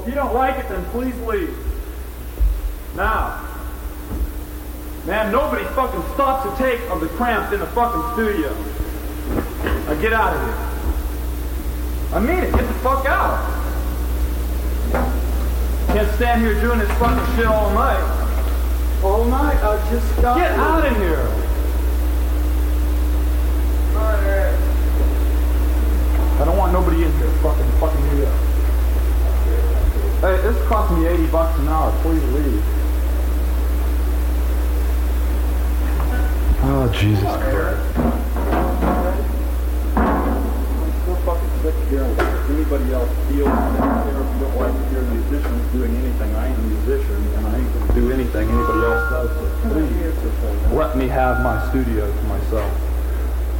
if you don't like it, then please leave. Now. Man, nobody fucking stops to take of the cramps in the fucking studio. Now get out of here. I mean it, get the fuck out. Can't stand here doing this fucking shit all night. All night? Just stop. Get out of here. Alright. I don't want nobody in here fucking me up. Hey, this cost me $80 an hour. Please leave. Oh, Jesus Christ. I'm so fucking sick of hearing what anybody else feels. If you don't like to hear musicians doing anything, I ain't a musician, and I ain't going to do anything anybody else does. So please, let me have my studio to myself.